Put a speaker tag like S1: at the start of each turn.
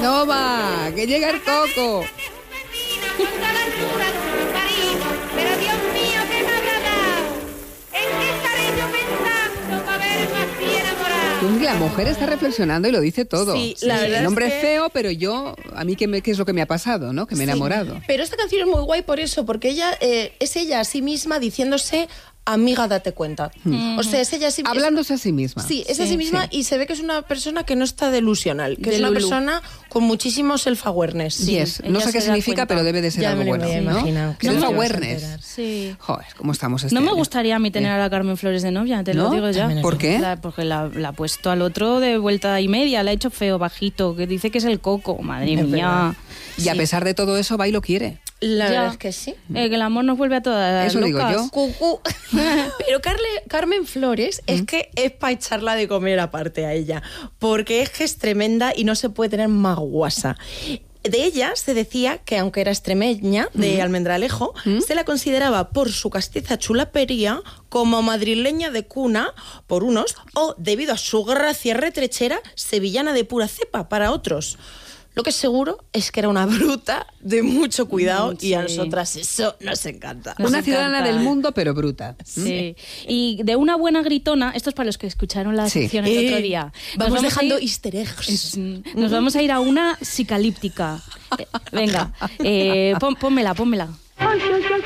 S1: Nova, que llega el coco.
S2: Pero Dios mío, ¿qué me habrá dado? ¿En qué estaré yo pensando para verme así enamorado?
S1: Pues la mujer está reflexionando y lo dice todo.
S3: Sí, la verdad
S1: el hombre
S3: es
S1: es
S3: que...
S1: feo, pero a mí ¿qué es lo que me ha pasado, no? Que me he enamorado.
S3: Pero esta canción es muy guay por eso, porque ella es ella a sí misma diciéndose... Amiga, date cuenta. O sea, es ella...
S1: Hablándose a sí misma.
S3: Sí, es a sí misma y se ve que es una persona que no está delusional, que es una persona con muchísimo self-awareness.
S1: Sí, no sé qué significa, pero debe de ser
S3: ya
S1: algo
S3: me lo
S1: bueno,
S3: he
S1: ¿no?
S3: imaginado.
S1: Self-awareness.
S4: Sí.
S1: Joder, ¿cómo estamos
S4: No me gustaría a mí tener a la Carmen Flores de novia, te lo digo ya.
S1: ¿Por qué?
S4: Porque la ha puesto al otro de vuelta y media, la ha hecho feo, bajito, que dice que es el coco, madre mía.
S1: Y a pesar de todo eso, va y lo quiere.
S3: La verdad es que sí.
S4: Que el amor nos vuelve a todas
S1: eso
S4: locas.
S1: digo yo.
S3: Cucú. Pero Carmen Flores es que es para echarla de comer aparte a ella, porque es que es tremenda y no se puede tener más guasa. De ella se decía que, aunque era extremeña, de Almendralejo, se la consideraba por su castiza chulapería como madrileña de cuna por unos, o debido a su gracia retrechera, sevillana de pura cepa para otros. Lo que es seguro es que era una bruta de mucho cuidado y a nosotras eso nos encanta.
S1: Una ciudadana del mundo, pero bruta.
S4: Sí. Y de una buena gritona, esto es para los que escucharon la sección el otro día.
S3: Vamos dejando easter eggs.
S4: Nos vamos a ir a una psicalíptica. Venga, pónmela.
S2: Ay, ay, ay,